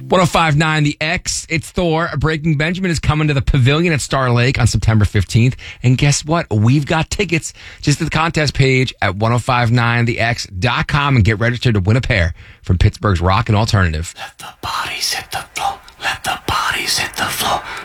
1059 The X. It's Thor. Breaking Benjamin is coming to the Pavilion at Star Lake on September 15th. And guess what? We've got tickets just at the contest page at 1059thex.com and get registered to win a pair from Pittsburgh's Rock and Alternative. Let the bodies hit the floor. Let the bodies hit the floor.